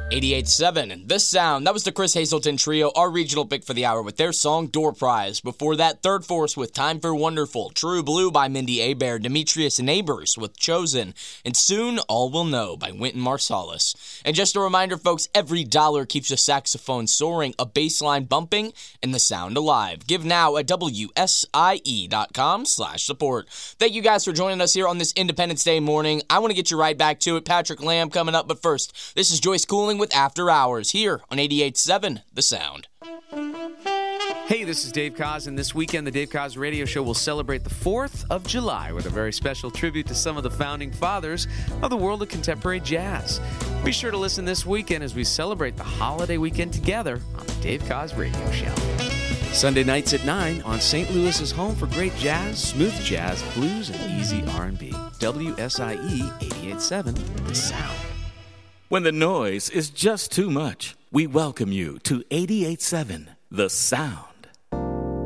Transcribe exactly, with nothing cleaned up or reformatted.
eighty-eight point seven, The Sound. That was the Chris Hazelton Trio, our regional pick for the hour with their song Door Prize. Before that, Third Force with Time for Wonderful, True Blue by Mindy Abair, Demetrius Neighbors with Chosen, and Soon All Will Know by Wynton Marsalis. And just a reminder, folks, every dollar keeps a saxophone soaring, a bass line bumping, and the sound alive. Give now at W S I E dot com slash support. Thank you guys for joining us here on this Independence Day morning. I want to get you right back to it. Patrick Lamb coming up, but first, this is Joyce Cooling with After Hours here on eighty-eight point seven The Sound. Hey, this is Dave Koz, and this weekend the Dave Koz Radio Show will celebrate the fourth of July with a very special tribute to some of the founding fathers of the world of contemporary jazz. Be sure to listen this weekend as we celebrate the holiday weekend together on the Dave Koz Radio Show. Sunday nights at nine on Saint Louis's home for great jazz, smooth jazz, blues, and easy R and B. W S I E eighty-eight point seven The Sound. When the noise is just too much, we welcome you to eighty-eight point seven The Sound.